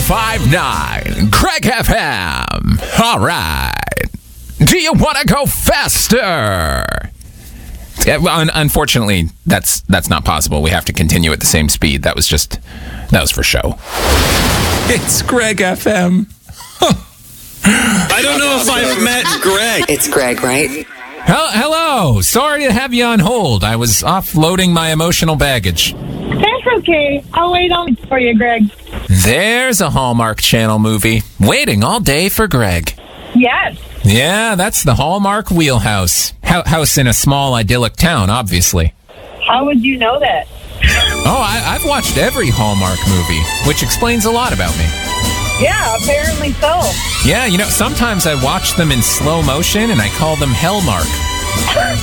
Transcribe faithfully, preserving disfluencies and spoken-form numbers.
five nine, Greg F M. All right. Do you want to go faster? Yeah, well, un- unfortunately, that's that's not possible. We have to continue at the same speed. That was just, that was for show. It's Greg F M. I don't know if I've met Greg. It's Greg, right? Hel- Hello. Sorry to have you on hold. I was offloading my emotional baggage. That's okay. I'll wait on for you, Greg. There's a Hallmark Channel movie waiting all day for Greg. Yes. Yeah, that's the Hallmark wheelhouse. Ho- house in a small, idyllic town, obviously. How would you know that? Oh, I- I've watched every Hallmark movie, which explains a lot about me. Yeah, apparently so. Yeah, you know, sometimes I watch them in slow motion and I call them Hellmark.